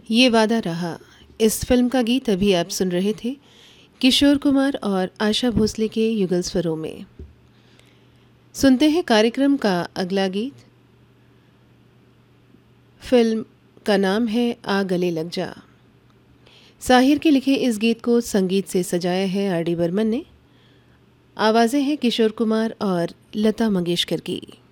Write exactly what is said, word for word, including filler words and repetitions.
ये वादा रहा। इस फिल्म का गीत अभी आप सुन रहे थे किशोर कुमार और आशा भोसले के युगल स्वरों में। सुनते हैं कार्यक्रम का अगला गीत। फिल्म का नाम है आ गले लग जा। साहिर के लिखे इस गीत को संगीत से सजाया है आर डी बर्मन ने। आवाज़ें हैं किशोर कुमार और लता मंगेशकर की।